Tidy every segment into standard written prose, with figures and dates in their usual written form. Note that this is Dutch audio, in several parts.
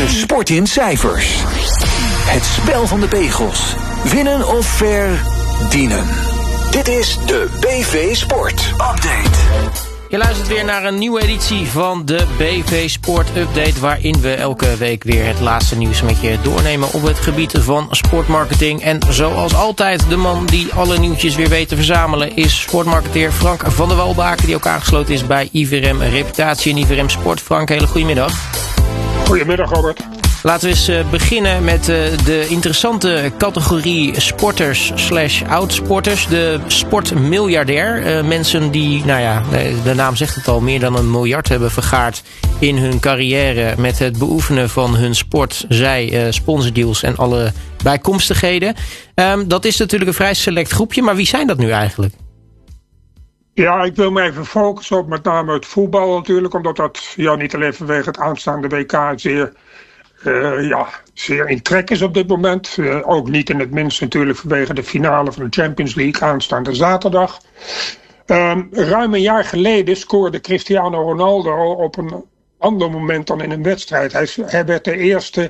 De sport in cijfers. Het spel van de pegels. Winnen of verdienen. Dit is de BV Sport Update. Je luistert weer naar een nieuwe editie van de BV Sport Update, waarin we elke week weer het laatste nieuws met je doornemen op het gebied van sportmarketing. En zoals altijd, de man die alle nieuwtjes weer weet te verzamelen is sportmarketeer Frank van der Walbaken, die ook aangesloten is bij IVRM Reputatie en IVRM Sport. Frank, hele goedemiddag. Goedemiddag, Robert. Laten we eens beginnen met de interessante categorie sporters / oud-sporters. De sportmiljardair. Mensen die, de naam zegt het al, meer dan $1 miljard hebben vergaard in hun carrière met het beoefenen van hun sport. Zij sponsordeals en alle bijkomstigheden. Dat is natuurlijk een vrij select groepje, maar wie zijn dat nu eigenlijk? Ja, ik wil me even focussen op met name het voetbal natuurlijk, omdat dat niet alleen vanwege het aanstaande WK zeer in trek is op dit moment. Ook niet in het minst natuurlijk vanwege de finale van de Champions League aanstaande zaterdag. Ruim een jaar geleden scoorde Cristiano Ronaldo op een ander moment dan in een wedstrijd. Hij werd de eerste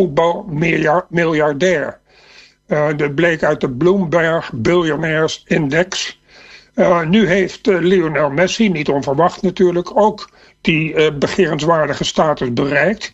voetbalmiljardair. Dat bleek uit de Bloomberg Billionaires Index. Nu heeft Lionel Messi, niet onverwacht natuurlijk, ook die begerenswaardige status bereikt.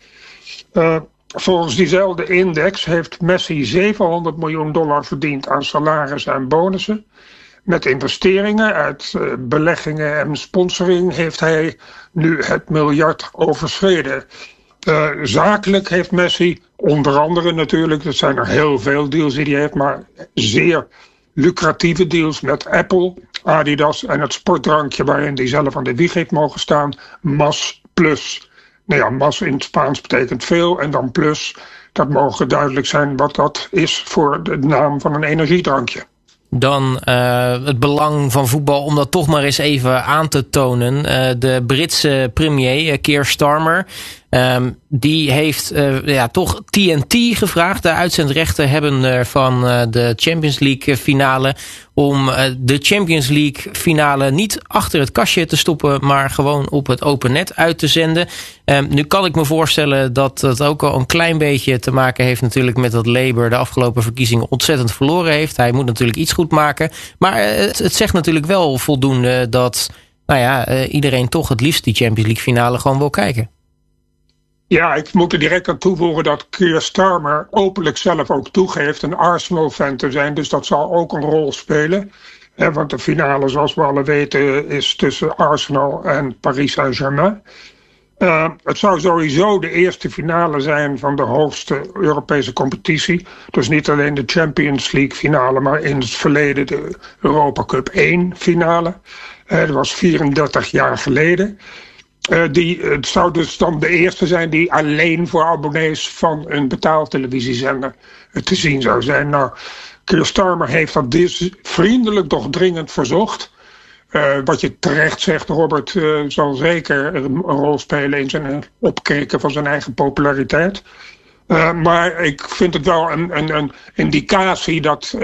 Volgens diezelfde index heeft Messi $700 miljoen verdiend aan salaris en bonussen. Met investeringen uit beleggingen en sponsoring heeft hij nu het miljard overschreden. Zakelijk heeft Messi onder andere natuurlijk, dat zijn er heel veel deals die hij heeft, maar zeer lucratieve deals met Apple, Adidas en het sportdrankje waarin hij zelf aan de wieg heeft mogen staan, MAS Plus. MAS in het Spaans betekent veel en dan plus, dat mogen duidelijk zijn wat dat is voor de naam van een energiedrankje. Dan het belang van voetbal om dat toch maar eens even aan te tonen. De Britse premier Keir Starmer, die heeft toch TNT gevraagd. De uitzendrechten hebben van de Champions League finale om de Champions League finale niet achter het kastje te stoppen, maar gewoon op het open net uit te zenden. Nu kan ik me voorstellen dat het ook al een klein beetje te maken heeft natuurlijk met dat Labour de afgelopen verkiezingen ontzettend verloren heeft. Hij moet natuurlijk iets goed maken. Maar het zegt natuurlijk wel voldoende dat iedereen toch het liefst die Champions League finale gewoon wil kijken. Ja, ik moet er direct aan toevoegen dat Keir Starmer openlijk zelf ook toegeeft een Arsenal-fan te zijn. Dus dat zal ook een rol spelen. Want de finale, zoals we alle weten, is tussen Arsenal en Paris Saint-Germain. Het zou sowieso de eerste finale zijn van de hoogste Europese competitie. Dus niet alleen de Champions League finale, maar in het verleden de Europa Cup 1 finale. Dat was 34 jaar geleden. Het zou dus dan de eerste zijn die alleen voor abonnees van een betaaltelevisiezender te zien zou zijn. Nou, Keir Starmer heeft dat dus vriendelijk doch dringend verzocht. Wat je terecht zegt, Robert, zal zeker een rol spelen in zijn opkrikken van zijn eigen populariteit. Maar ik vind het wel een indicatie dat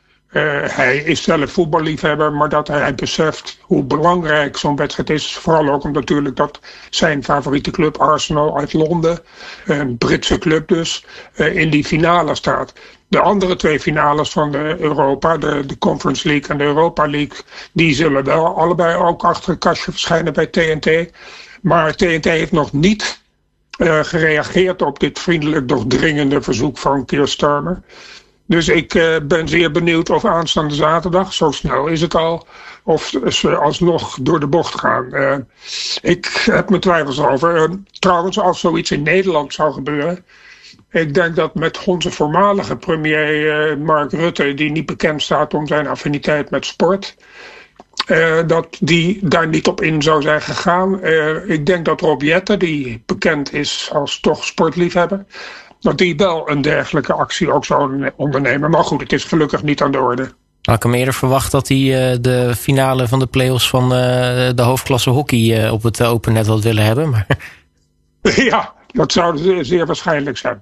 hij is zelf voetballiefhebber, maar dat hij beseft hoe belangrijk zo'n wedstrijd is. Vooral ook omdat natuurlijk dat zijn favoriete club Arsenal uit Londen, een Britse club dus, in die finale staat. De andere twee finales van de Europa, de Conference League en de Europa League, die zullen wel allebei ook achter het kastje verschijnen bij TNT. Maar TNT heeft nog niet gereageerd op dit vriendelijk doch dringende verzoek van Keir Starmer. Dus ik ben zeer benieuwd of aanstaande zaterdag, zo snel is het al, of ze alsnog door de bocht gaan. Ik heb mijn twijfels over. Trouwens, als zoiets in Nederland zou gebeuren, ik denk dat met onze voormalige premier Mark Rutte, die niet bekend staat om zijn affiniteit met sport, dat die daar niet op in zou zijn gegaan. Ik denk dat Rob Jetten, die bekend is als toch sportliefhebber, dat die wel een dergelijke actie ook zou ondernemen. Maar goed, het is gelukkig niet aan de orde. Nou, ik had me eerder verwacht dat hij de finale van de play-offs van de hoofdklasse hockey op het open net had willen hebben. Maar ja, dat zou zeer waarschijnlijk zijn.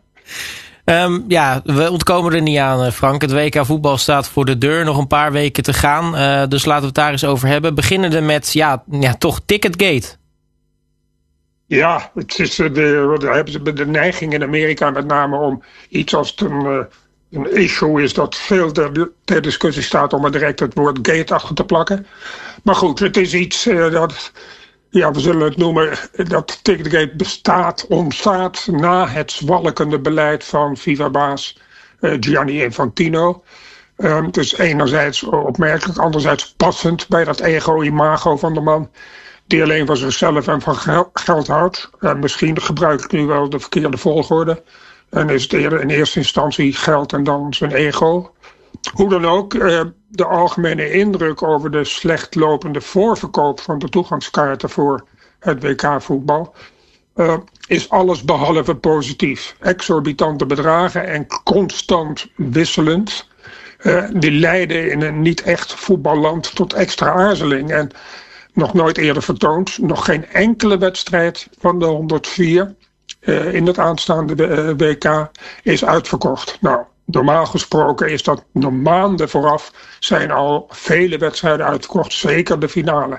We ontkomen er niet aan, Frank. Het WK voetbal staat voor de deur. Nog een paar weken te gaan. Dus laten we het daar eens over hebben. Beginnende met, toch Ticketgate. Ja, het is daar hebben ze de neiging in Amerika met name om iets als een issue is dat veel ter discussie staat om er direct het woord gate achter te plakken. Maar goed, het is iets dat, ja, we zullen het noemen, dat Ticketgate ontstaat na het zwalkende beleid van FIFA-baas Gianni Infantino. Het is enerzijds opmerkelijk, anderzijds passend bij dat ego-imago van de man, die alleen van zichzelf en van geld houdt. Misschien gebruik ik nu wel de verkeerde volgorde. En is het eerder in eerste instantie geld en dan zijn ego. Hoe dan ook, de algemene indruk over de slecht lopende voorverkoop van de toegangskaarten voor het WK-voetbal is alles behalve positief. Exorbitante bedragen en constant wisselend. Die leiden in een niet echt voetballand tot extra aarzeling. En nog nooit eerder vertoond. Nog geen enkele wedstrijd van de 104 in het aanstaande WK is uitverkocht. Nou, normaal gesproken is dat maanden vooraf zijn al vele wedstrijden uitverkocht. Zeker de finale.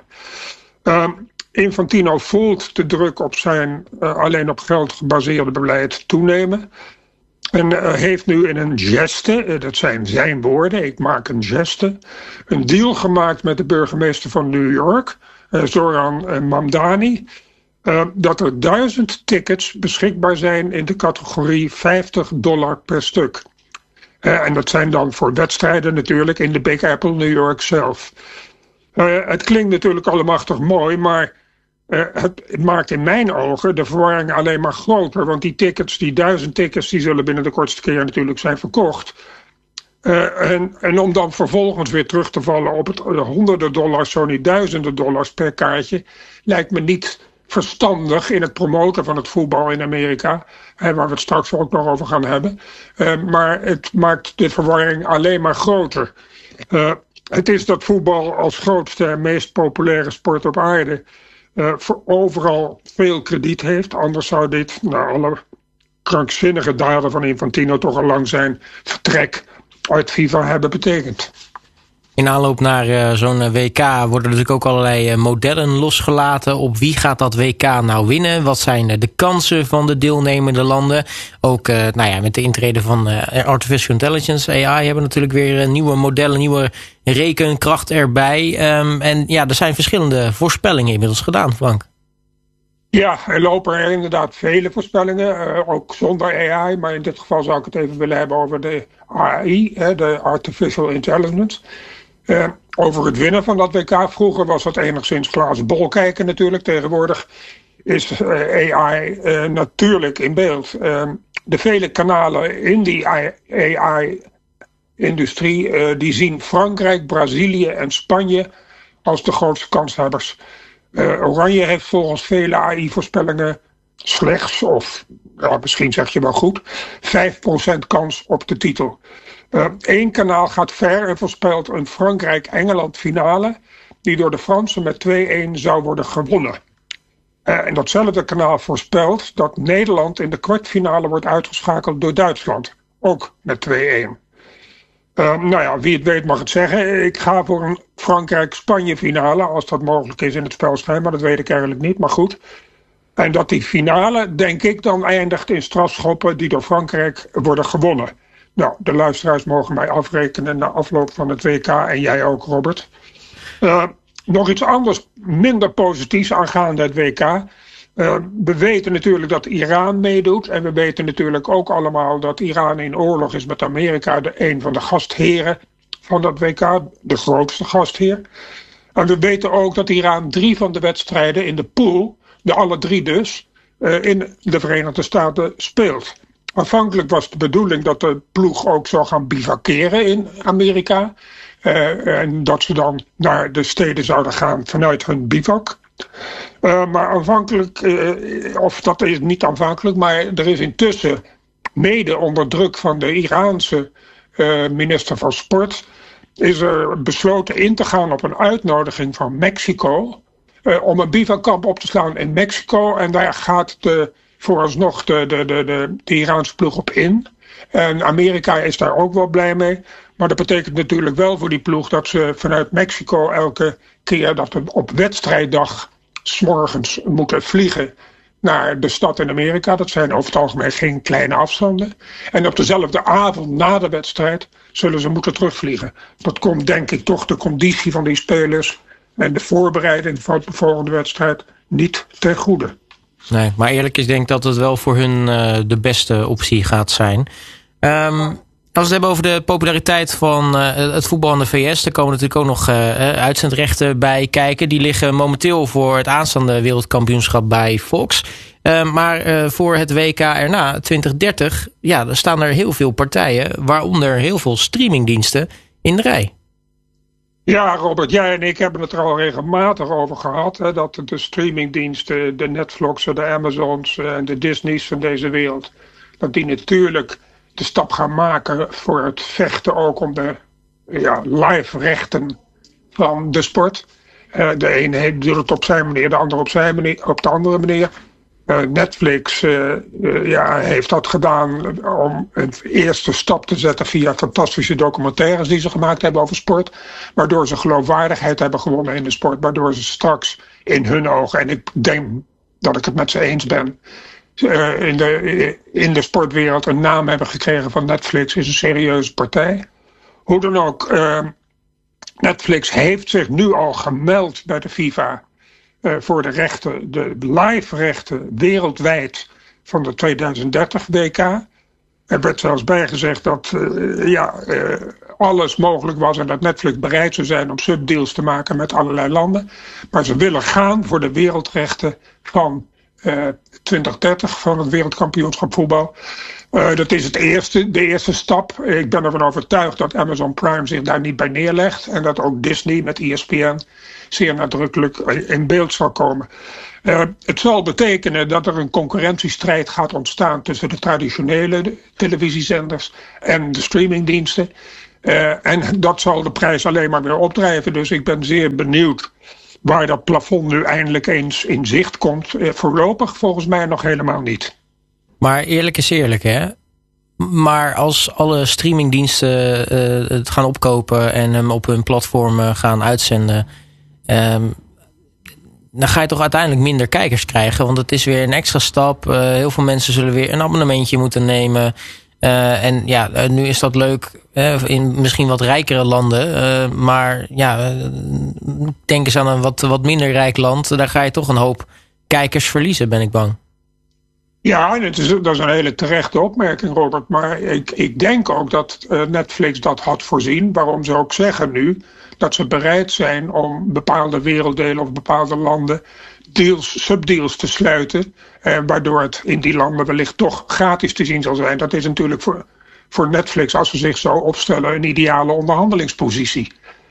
Infantino voelt de druk op zijn alleen op geld gebaseerde beleid toenemen. En heeft nu in een geste, dat zijn zijn woorden, ik maak een geste, een deal gemaakt met de burgemeester van New York, Zoran Mamdani, dat er 1000 tickets beschikbaar zijn in de categorie $50 per stuk. En dat zijn dan voor wedstrijden natuurlijk in de Big Apple, New York zelf. Het klinkt natuurlijk allemachtig mooi, maar het maakt in mijn ogen de verwarring alleen maar groter. Want die tickets, die 1000 tickets, die zullen binnen de kortste keer natuurlijk zijn verkocht. En om dan vervolgens weer terug te vallen op het honderden dollars, zo niet duizenden dollars per kaartje, lijkt me niet verstandig in het promoten van het voetbal in Amerika, waar we het straks ook nog over gaan hebben. Maar het maakt de verwarring alleen maar groter. Het is dat voetbal als grootste en meest populaire sport op aarde voor overal veel krediet heeft. Anders zou dit, nou, alle krankzinnige daden van Infantino toch al lang zijn vertrek uit FIFA hebben betekend. In aanloop naar zo'n WK worden natuurlijk ook allerlei modellen losgelaten. Op wie gaat dat WK nou winnen? Wat zijn de kansen van de deelnemende landen? Ook met de intrede van Artificial Intelligence, AI, hebben natuurlijk weer nieuwe modellen, nieuwe rekenkracht erbij. En ja, er zijn verschillende voorspellingen inmiddels gedaan, Frank. Ja, er lopen er inderdaad vele voorspellingen, ook zonder AI. Maar in dit geval zou ik het even willen hebben over de AI, de Artificial Intelligence. Over het winnen van dat WK. Vroeger was dat enigszins glazen bol kijken natuurlijk. Tegenwoordig is AI natuurlijk in beeld. De vele kanalen in die AI-industrie die zien Frankrijk, Brazilië en Spanje als de grootste kanshebbers. Oranje heeft volgens vele AI-voorspellingen slechts, of misschien zeg je wel goed, 5% kans op de titel. Eén kanaal gaat ver en voorspelt een Frankrijk-Engeland finale die door de Fransen met 2-1 zou worden gewonnen. En datzelfde kanaal voorspelt dat Nederland in de kwartfinale wordt uitgeschakeld door Duitsland. Ook met 2-1. Wie het weet mag het zeggen. Ik ga voor een Frankrijk-Spanje finale, als dat mogelijk is in het spelschema, maar dat weet ik eigenlijk niet, maar goed. En dat die finale, denk ik, dan eindigt in strafschoppen die door Frankrijk worden gewonnen. Nou, de luisteraars mogen mij afrekenen na afloop van het WK en jij ook, Robert. Nog iets anders, minder positiefs aangaande het WK. We weten natuurlijk dat Iran meedoet. En we weten natuurlijk ook allemaal dat Iran in oorlog is met Amerika, een van de gastheren van dat WK, de grootste gastheer. En we weten ook dat Iran 3 van de wedstrijden in de pool, de alle 3 dus, in de Verenigde Staten speelt. Aanvankelijk was de bedoeling dat de ploeg ook zou gaan bivakeren in Amerika. En dat ze dan naar de steden zouden gaan vanuit hun bivak. Maar aanvankelijk, of dat is niet aanvankelijk, maar er is intussen mede onder druk van de Iraanse minister van Sport, is er besloten in te gaan op een uitnodiging van Mexico om een bivakkamp op te slaan in Mexico. En daar gaat vooralsnog de Iraanse ploeg op in. En Amerika is daar ook wel blij mee. Maar dat betekent natuurlijk wel voor die ploeg dat ze vanuit Mexico elke keer dat we op wedstrijddag 's morgens moeten vliegen naar de stad in Amerika. Dat zijn over het algemeen geen kleine afstanden. En op dezelfde avond na de wedstrijd zullen ze moeten terugvliegen. Dat komt denk ik toch de conditie van die spelers en de voorbereiding van de volgende wedstrijd niet ten goede. Nee, maar eerlijk is denk ik dat het wel voor hun de beste optie gaat zijn. Als we het hebben over de populariteit van het voetbal in de VS, er komen natuurlijk ook nog uitzendrechten bij kijken. Die liggen momenteel voor het aanstaande wereldkampioenschap bij Fox. Maar voor het WK erna, 2030, ja, er staan er heel veel partijen, waaronder heel veel streamingdiensten in de rij. Ja, Robert, jij en ik hebben het er al regelmatig over gehad. Hè, dat de streamingdiensten, de Netflixen, de Amazons en de Disney's van deze wereld, dat die natuurlijk de stap gaan maken voor het vechten ook om de live rechten van de sport. De ene doet het op zijn manier, de andere op de andere manier. Netflix heeft dat gedaan om een eerste stap te zetten via fantastische documentaires die ze gemaakt hebben over sport. Waardoor ze geloofwaardigheid hebben gewonnen in de sport. Waardoor ze straks in hun ogen, en ik denk dat ik het met ze eens ben, in de sportwereld een naam hebben gekregen van Netflix is een serieuze partij. Hoe dan ook, Netflix heeft zich nu al gemeld bij de FIFA voor de rechten, de live rechten wereldwijd van de 2030 WK. Er werd zelfs bijgezegd dat alles mogelijk was en dat Netflix bereid zou zijn om subdeals te maken met allerlei landen. Maar ze willen gaan voor de wereldrechten van 2030 van het wereldkampioenschap voetbal. Dat is de eerste stap. Ik ben ervan overtuigd dat Amazon Prime zich daar niet bij neerlegt. En dat ook Disney met ESPN zeer nadrukkelijk in beeld zal komen. Het zal betekenen dat er een concurrentiestrijd gaat ontstaan tussen de traditionele televisiezenders en de streamingdiensten. En dat zal de prijs alleen maar weer opdrijven. Dus ik ben zeer benieuwd waar dat plafond nu eindelijk eens in zicht komt. Voorlopig volgens mij nog helemaal niet. Maar eerlijk is eerlijk, hè? Maar als alle streamingdiensten het gaan opkopen en hem op hun platform gaan uitzenden, dan ga je toch uiteindelijk minder kijkers krijgen. Want het is weer een extra stap. Heel veel mensen zullen weer een abonnementje moeten nemen. Nu is dat leuk in misschien wat rijkere landen. Maar denk eens aan een wat minder rijk land. Daar ga je toch een hoop kijkers verliezen, ben ik bang. Ja, dat is een hele terechte opmerking, Robert. Maar ik denk ook dat Netflix dat had voorzien. Waarom ze ook zeggen nu dat ze bereid zijn om bepaalde werelddelen of bepaalde landen subdeals te sluiten. Waardoor het in die landen wellicht toch gratis te zien zal zijn. Dat is natuurlijk voor Netflix, als ze zich zo opstellen, een ideale onderhandelingspositie.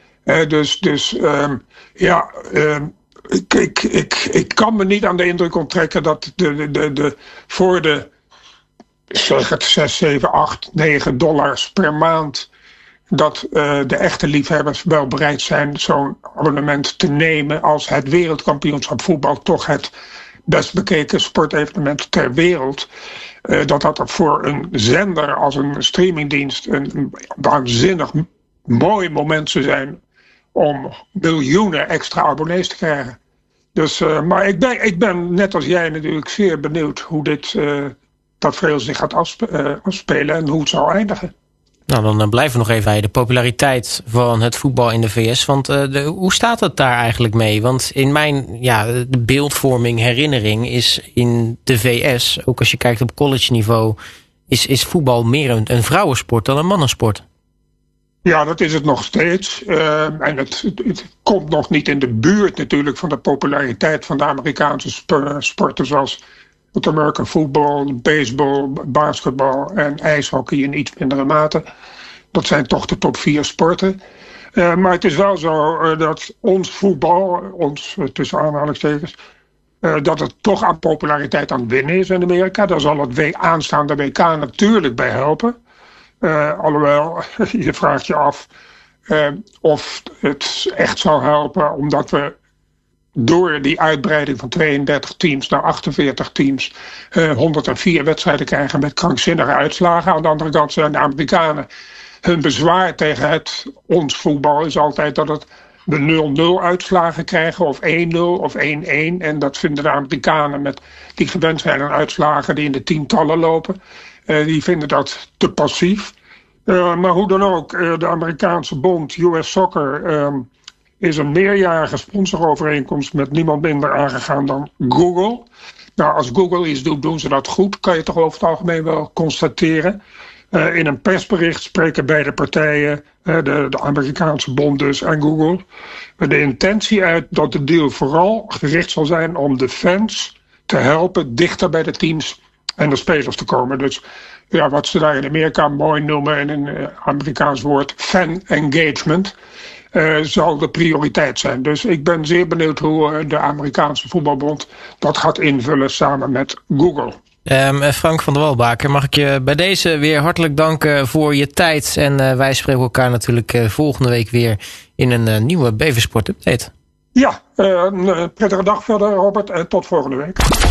Ik kan me niet aan de indruk onttrekken dat voor de zeg het 6, 7, 8, 9 dollars per maand dat de echte liefhebbers wel bereid zijn zo'n abonnement te nemen als het wereldkampioenschap voetbal toch het best bekeken sportevenement ter wereld. Dat voor een zender als een streamingdienst een waanzinnig mooi moment zou zijn om miljoenen extra abonnees te krijgen. Dus, maar ik ben net als jij natuurlijk zeer benieuwd hoe dit tafereel zich gaat afspelen en hoe het zal eindigen. Nou, dan blijven we nog even bij de populariteit van het voetbal in de VS. Want hoe staat het daar eigenlijk mee? Want in mijn de beeldvorming, herinnering is in de VS, ook als je kijkt op college niveau, is voetbal meer een vrouwensport dan een mannensport. Ja, dat is het nog steeds. En het komt nog niet in de buurt natuurlijk van de populariteit van de Amerikaanse sporten zoals het American football, baseball, basketbal en ijshockey in iets mindere mate. Dat zijn toch de top 4 sporten. Maar het is wel zo dat ons voetbal, tussen aanhalingstekens, dat het toch aan populariteit aan het winnen is in Amerika. Daar zal het aanstaande WK natuurlijk bij helpen. Alhoewel, je vraagt je af of het echt zou helpen, omdat we door die uitbreiding van 32 teams naar 48 teams 104 wedstrijden krijgen met krankzinnige uitslagen. Aan de andere kant zijn de Amerikanen, hun bezwaar tegen ons voetbal is altijd dat het we 0-0 uitslagen krijgen of 1-0 of 1-1. En dat vinden de Amerikanen die gewend zijn aan uitslagen die in de tientallen lopen. Die vinden dat te passief. Maar hoe dan ook, de Amerikaanse bond, US Soccer, is een meerjarige sponsorovereenkomst met niemand minder aangegaan dan Google. Nou, als Google iets doet, doen ze dat goed, kan je toch over het algemeen wel constateren. In een persbericht spreken beide partijen, de Amerikaanse bond dus en Google, de intentie uit dat de deal vooral gericht zal zijn om de fans te helpen dichter bij de teams en de spelers te komen. Dus ja, wat ze daar in Amerika mooi noemen in een Amerikaans woord, fan engagement, zal de prioriteit zijn. Dus ik ben zeer benieuwd hoe de Amerikaanse voetbalbond dat gaat invullen samen met Google. Frank van der Walbaker, mag ik je bij deze weer hartelijk danken voor je tijd. En wij spreken elkaar natuurlijk volgende week weer in een nieuwe BV Sport Update. Ja, een prettige dag verder, Robert, en tot volgende week.